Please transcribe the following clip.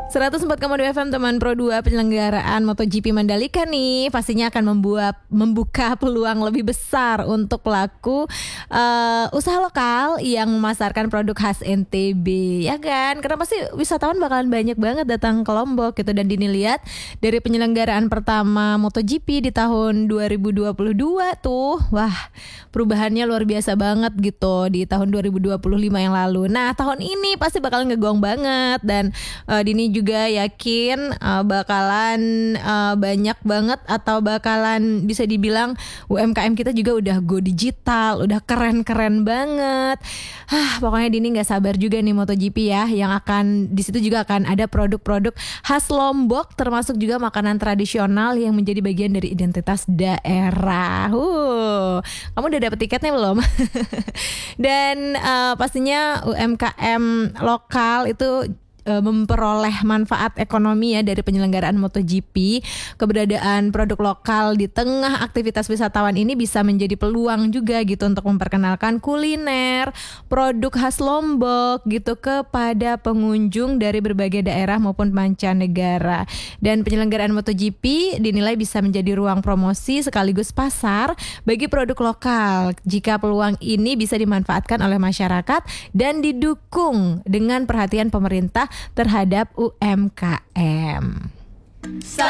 104,2 FM teman Pro 2 penyelenggaraan MotoGP Mandalika nih pastinya akan membuka peluang lebih besar untuk pelaku usaha lokal yang memasarkan produk khas NTB, ya kan? Karena pasti wisatawan bakalan banyak banget datang ke Lombok gitu. Dan Dini lihat dari penyelenggaraan pertama MotoGP di tahun 2022 tuh, wah perubahannya luar biasa banget gitu di tahun 2025 yang lalu. Nah tahun ini pasti bakalan ngegong banget dan Dini juga yakin bakalan banyak banget atau bakalan bisa dibilang UMKM kita juga udah go digital, udah keren-keren banget. Pokoknya Dini nggak sabar juga nih MotoGP ya, yang akan di situ juga akan ada produk-produk khas Lombok, termasuk juga makanan tradisional yang menjadi bagian dari identitas daerah. Kamu udah dapet tiketnya belum? Dan pastinya UMKM lokal itu memperoleh manfaat ekonomi ya dari penyelenggaraan MotoGP. Keberadaan produk lokal di tengah aktivitas wisatawan ini bisa menjadi peluang juga gitu untuk memperkenalkan kuliner, produk khas Lombok gitu kepada pengunjung dari berbagai daerah maupun mancanegara. Dan penyelenggaraan MotoGP dinilai bisa menjadi ruang promosi sekaligus pasar bagi produk lokal jika peluang ini bisa dimanfaatkan oleh masyarakat dan didukung dengan perhatian pemerintah terhadap UMKM.